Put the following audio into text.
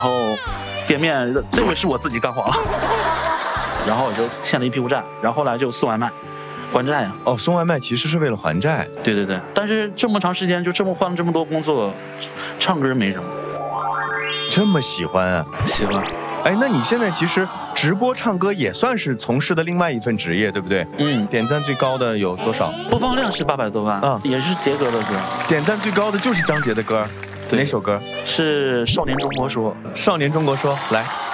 然后店面这个是我自己干黄了，然后我就欠了一屁股债，然后后来就送外卖还债呀。 哦，送外卖其实是为了还债。 对对对，但是这么长时间就这么换了这么多工作，唱歌没什么。 这么喜欢啊？ 喜欢。 哎，那你现在其实直播唱歌也算是从事的另外一份职业，对不对？点赞最高的有多少？ 播放量是800多万啊，也是杰哥的歌。 点赞最高的就是张杰的歌，哪首歌？ 是《少年中国说》。 少年中国说，来。